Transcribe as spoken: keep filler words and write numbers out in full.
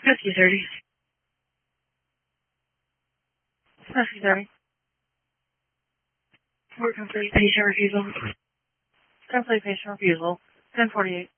Rescue thirty. Rescue thirty. Work complete. Patient refusal. Complete patient refusal. ten forty-eight.